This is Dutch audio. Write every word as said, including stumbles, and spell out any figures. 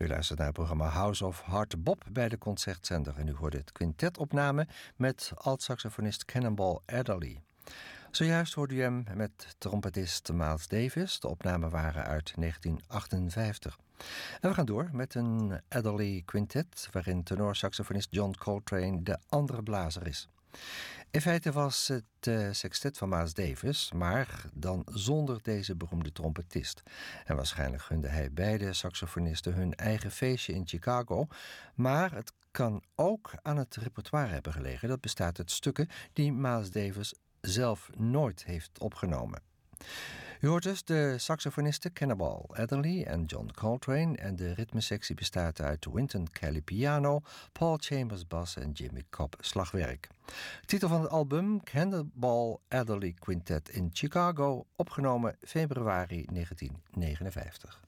U luistert naar het programma House of Hard Bop bij de Concertzender. En u hoorde het quintetopname met alt-saxofonist Cannonball Adderley. Zojuist hoorde u hem met trompetist Miles Davis. De opnamen waren uit negentien achtenvijftig. En we gaan door met een Adderley quintet, waarin tenorsaxofonist John Coltrane de andere blazer is. In feite was het uh, sextet van Miles Davis, maar dan zonder deze beroemde trompetist. En waarschijnlijk gunde hij beide saxofonisten hun eigen feestje in Chicago. Maar het kan ook aan het repertoire hebben gelegen. Dat bestaat uit stukken die Miles Davis zelf nooit heeft opgenomen. U hoort dus de saxofonisten Cannonball Adderley en John Coltrane en de ritmesectie bestaat uit Wynton Kelly piano, Paul Chambers bas en Jimmy Cobb slagwerk. Titel van het album Cannonball Adderley Quintet in Chicago, opgenomen februari negentien negenenvijftig.